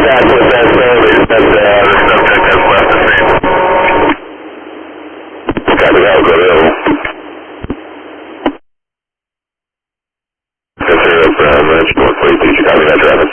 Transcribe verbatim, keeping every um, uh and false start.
contact with that facility, but uh, the subject has left the scene. Copy that, go to Consider uh, Ranch North Fleet, did you copy that traffic?